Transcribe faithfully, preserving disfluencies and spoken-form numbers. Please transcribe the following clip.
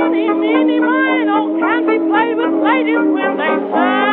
Money, meeny, mine, oh, can be played with ladies when they say.